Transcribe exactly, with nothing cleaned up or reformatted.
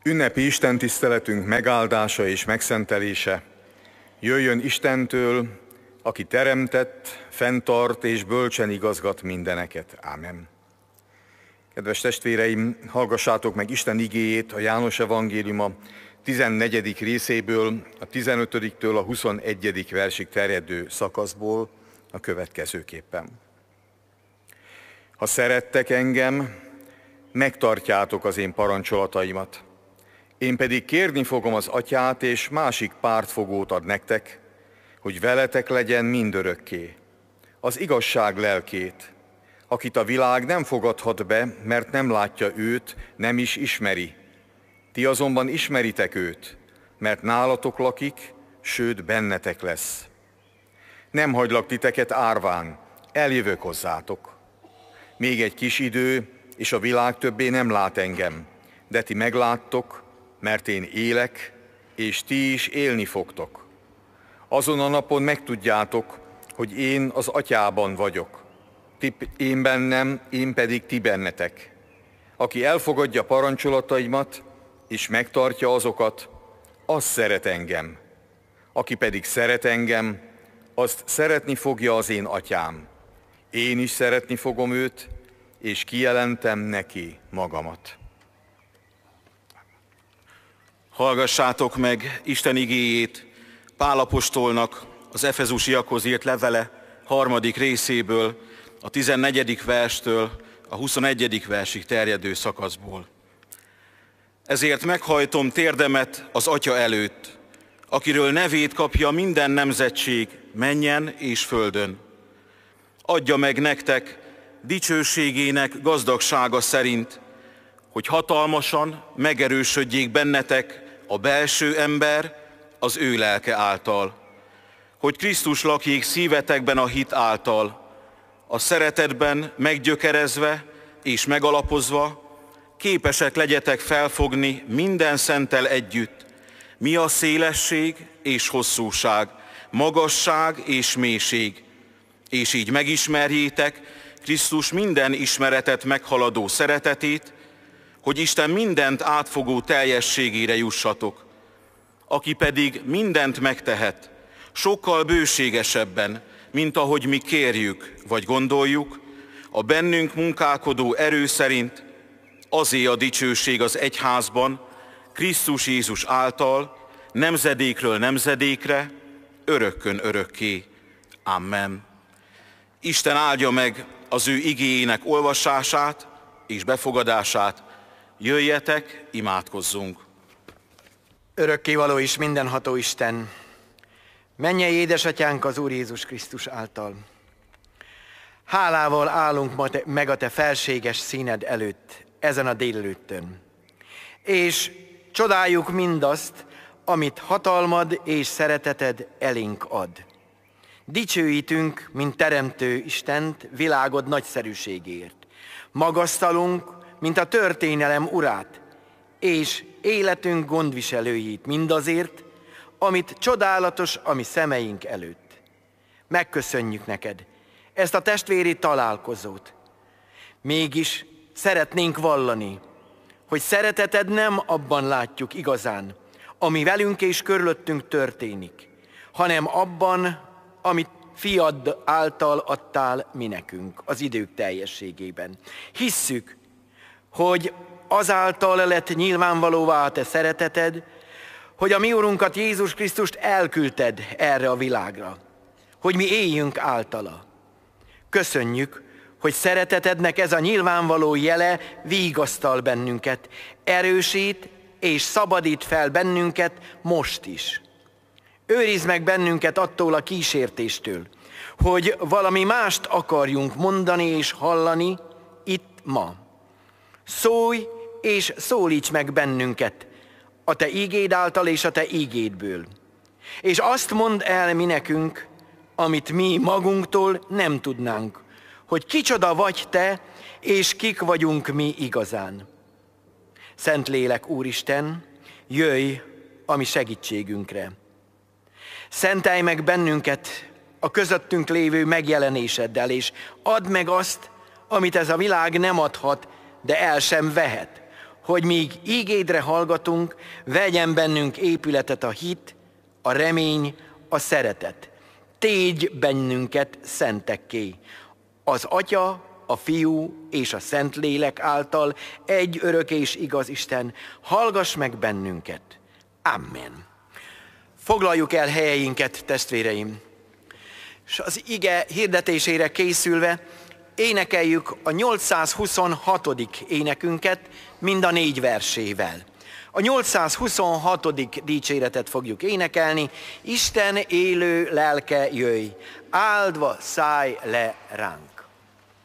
Ünnepi istentiszteletünk megáldása és megszentelése jöjjön Istentől, aki teremtett, fenntart és bölcsen igazgat mindeneket. Ámen. Kedves testvéreim, hallgassátok meg Isten igéjét a János evangéliuma tizennegyedik részéből, a tizenötödiktől a huszonegyedik versig terjedő szakaszból a következőképpen. Ha szerettek engem, megtartjátok az én parancsolataimat. Én pedig kérni fogom az Atyát, és másik pártfogót ad nektek, hogy veletek legyen mindörökké, az igazság lelkét, akit a világ nem fogadhat be, mert nem látja őt, nem is ismeri. Ti azonban ismeritek őt, mert nálatok lakik, sőt bennetek lesz. Nem hagylak titeket árván, eljövök hozzátok. Még egy kis idő, és a világ többé nem lát engem, de ti megláttok, mert én élek, és ti is élni fogtok. Azon a napon megtudjátok, hogy én az Atyában vagyok. Ti én bennem, én pedig ti bennetek. Aki elfogadja parancsolataimat, és megtartja azokat, az szeret engem. Aki pedig szeret engem, azt szeretni fogja az én Atyám. Én is szeretni fogom őt, és kijelentem neki magamat. Hallgassátok meg Isten igéjét Pál apostolnak az efezusiakhoz írt levele harmadik részéből, a tizennegyedik verstől a huszonegyedik versig terjedő szakaszból. Ezért meghajtom térdemet az Atya előtt, akiről nevét kapja minden nemzetség mennyen és földön. Adja meg nektek dicsőségének gazdagsága szerint, hogy hatalmasan megerősödjék bennetek a belső ember az ő lelke által, hogy Krisztus lakjék szívetekben a hit által, a szeretetben meggyökerezve és megalapozva, képesek legyetek felfogni minden szenttel együtt, mi a szélesség és hosszúság, magasság és mélység, és így megismerjétek Krisztus minden ismeretet meghaladó szeretetét, hogy Isten mindent átfogó teljességére jussatok, aki pedig mindent megtehet, sokkal bőségesebben, mint ahogy mi kérjük vagy gondoljuk, a bennünk munkálkodó erő szerint, azé a dicsőség az egyházban, Krisztus Jézus által, nemzedékről nemzedékre, örökkön örökké. Amen. Isten áldja meg az ő igéjének olvasását és befogadását. Jöjjetek, imádkozzunk! Örökkévaló és mindenható Isten, mennyei édesatyánk az Úr Jézus Krisztus által. Hálával állunk ma te, meg a te felséges színed előtt, ezen a délelőttön. És csodáljuk mindazt, amit hatalmad és szereteted elénk ad. Dicsőítünk, mint teremtő Istent, világod nagyszerűségért. Magasztalunk, mint a történelem urát, és életünk gondviselőjét mindazért, amit csodálatos a mi szemeink előtt. Megköszönjük neked ezt a testvéri találkozót. Mégis szeretnénk vallani, hogy szereteted nem abban látjuk igazán, ami velünk és körülöttünk történik, hanem abban, amit fiad által adtál mi nekünk az idők teljességében. Hisszük, hogy azáltal lett nyilvánvalóvá a te szereteted, hogy a mi Urunkat Jézus Krisztust elküldted erre a világra, hogy mi éljünk általa. Köszönjük, hogy szeretetednek ez a nyilvánvaló jele vigasztal bennünket, erősít és szabadít fel bennünket most is. Őrizd meg bennünket attól a kísértéstől, hogy valami mást akarjunk mondani és hallani itt ma. Szólj és szólíts meg bennünket a te ígéd által és a te ígédből. És azt mondd el mi nekünk, amit mi magunktól nem tudnánk, hogy kicsoda vagy te, és kik vagyunk mi igazán. Szentlélek Úristen, jöjj a mi segítségünkre. Szentelj meg bennünket a közöttünk lévő megjelenéseddel, és add meg azt, amit ez a világ nem adhat, de el sem vehet, hogy míg ígédre hallgatunk, vegyen bennünk épületet a hit, a remény, a szeretet. Tégy bennünket szentekké. Az Atya, a Fiú és a Szentlélek által egy örök és igaz Isten, hallgass meg bennünket. Amen. Foglaljuk el helyeinket, testvéreim, és az ige hirdetésére készülve énekeljük a nyolcszázhuszonhatodik énekünket mind a négy versével. A nyolcszázhuszonhatodik dicséretet fogjuk énekelni. Isten élő lelke jöjj, áldva szállj le ránk.